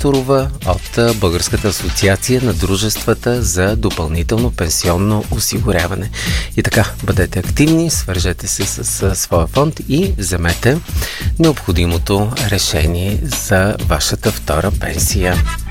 Несторова от Българската асоциация на дружествата за допълнително пенсионно осигуряване. И така, бъдете активни, свържете се с своя фонд и вземете необходимото решение за вашата втора пенсия.